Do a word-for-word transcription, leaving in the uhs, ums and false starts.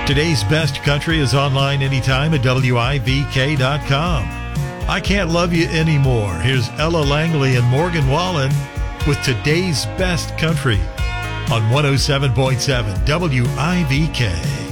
Today's best country is online anytime at W I V K dot com. I Can't Love You Anymore. Here's Ella Langley and Morgan Wallen with today's best country on one oh seven point seven W I V K.